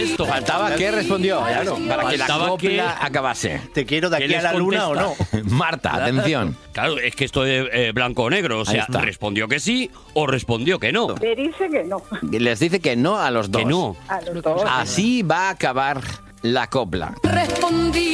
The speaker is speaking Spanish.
esto. Faltaba que respondió, claro, para que la Faltaba copla acabase. ¿Te quiero de ¿Qué aquí a les la luna o no? contesta? Marta, atención. Claro, es que esto es blanco o negro. O Ahí sea, está. respondió que sí o respondió que no. Le dice que no. Les dice que no a los dos. Que no. A los dos. Así va a acabar la copla. Respondí.